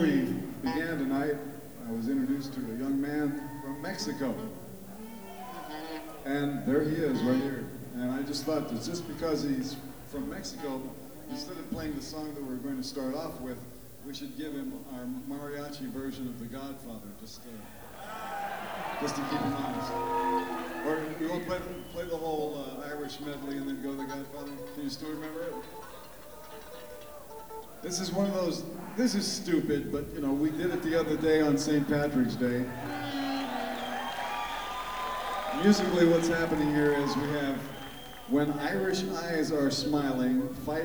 we began tonight, I was introduced to a young man from Mexico. And there he is, right here. And I just thought that just because he's from Mexico, instead of playing the song that we're going to start off with, we should give him our mariachi version of The Godfather, just to keep him honest. Or you want to play the whole Irish medley and then go The Godfather? Can you still remember it? This is one of those, this is stupid, but you know, we did it the other day on St. Patrick's Day. Musically, what's happening here is we have When Irish Eyes Are Smiling, Fight